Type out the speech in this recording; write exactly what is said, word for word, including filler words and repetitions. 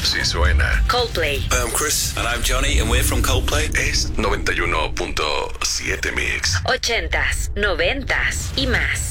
Así suena. Coldplay. I'm Chris. And I'm Johnny, and we're from Coldplay. Es noventa y uno punto siete Mix. Ochentas, noventas y más.